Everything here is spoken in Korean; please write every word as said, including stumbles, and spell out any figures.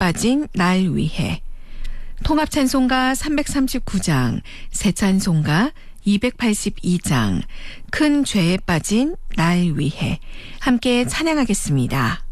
빠진 날 위해. 통합찬송가 삼백삼십구 장, 새찬송가 이백팔십이 장, 큰 죄에 빠진 날 위해 함께 찬양하겠습니다.